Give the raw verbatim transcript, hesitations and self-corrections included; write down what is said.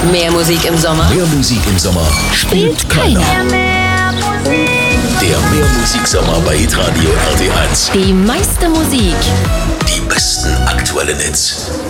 Mehr Musik im Sommer. Mehr Musik im Sommer Spielt keiner. Der Mehrmusik-Sommer bei Hitradio R T eins. Die meiste Musik. Die besten aktuellen Hits.